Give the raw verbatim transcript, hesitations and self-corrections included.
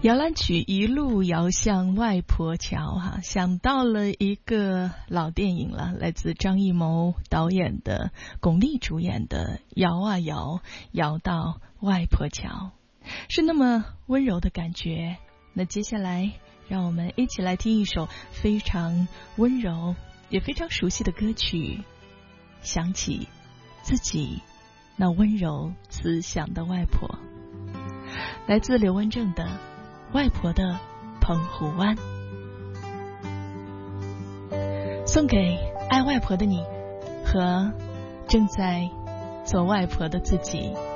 摇篮曲一路摇向外婆桥哈，想到了一个老电影了，来自张艺谋导演的、巩俐主演的《摇啊摇，摇到外婆桥》，是那么温柔的感觉。那接下来让我们一起来听一首非常温柔也非常熟悉的歌曲，想起自己那温柔慈祥的外婆，来自刘文正的外婆的澎湖湾，送给爱外婆的你和正在做外婆的自己。